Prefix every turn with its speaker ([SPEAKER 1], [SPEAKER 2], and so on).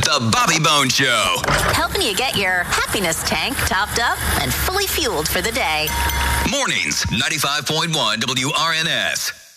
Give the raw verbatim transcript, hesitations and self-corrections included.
[SPEAKER 1] The Bobby Bones Show.
[SPEAKER 2] Helping you get your happiness tank topped up and fully fueled for the day.
[SPEAKER 1] Mornings, ninety-five point one W R N S.